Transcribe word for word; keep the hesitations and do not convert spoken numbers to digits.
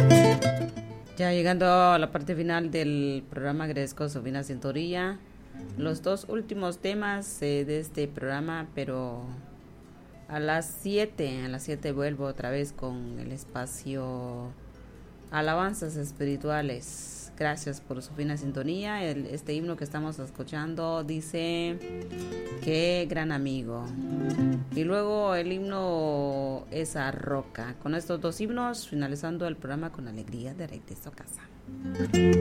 Ya llegando a la parte final del programa, agradezco su fina sintonía. Los dos últimos temas eh, de este programa, pero a las siete, a las siete vuelvo otra vez con el espacio Alabanzas Espirituales. Gracias por su fina sintonía. El, este himno que estamos escuchando dice: qué gran amigo. Y luego el himno Esa roca. Con estos dos himnos, finalizando el programa con alegría de regreso a casa.